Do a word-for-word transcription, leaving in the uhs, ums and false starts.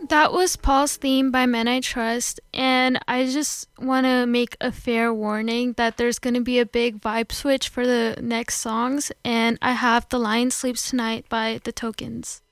That was Paul's theme by Men I Trust, and I just want to make a fair warning that there's going to be a big vibe switch for the next songs, and I have The Lion Sleeps Tonight by The Tokens.